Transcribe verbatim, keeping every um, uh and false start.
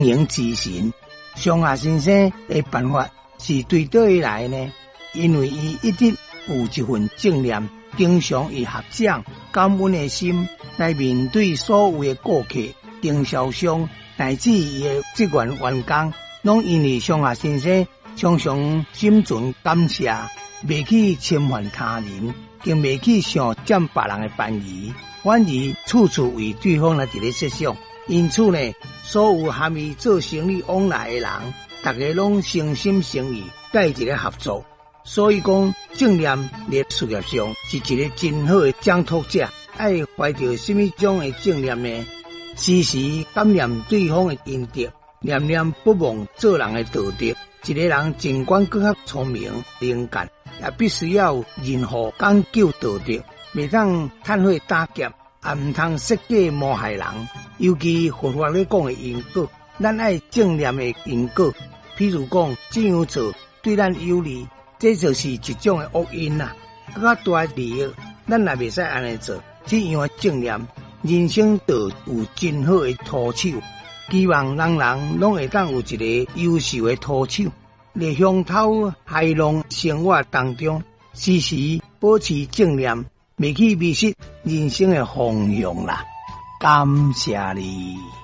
迎之神。上下先生的办法是对倒而来呢？因为伊一直有一份正念，经常以合掌感恩的心来面对所有的顾客、经销商乃至伊的职员员工，拢因为上下先生常常心存感谢，未去侵犯他人，更未去想占别人的便宜，反而处处为对方来伫咧设想。因此呢，所有含伊做生意往来的人，大家拢诚心诚意在一个合作。所以讲，正念在事业上是一个真好的掌舵者。爱怀着什么种的正念呢？时时感念对方的恩德，念念不忘做人的道德。一个人尽管更较聪明灵感，也必须要有任何讲究道德，袂当趁火打劫，也唔通设计谋害人。尤其佛法咧讲的因果，咱爱正念的因果。譬如讲，这样做对咱有利，这就是一种的恶因啦。更加大利益，咱也袂使安尼做。这样的正念，人生就有真好的土手。希望人人拢会当有一个优秀的土手，在乡头海浪生活当中，时时保持正念，未去迷失人生的方向啦。感谢你。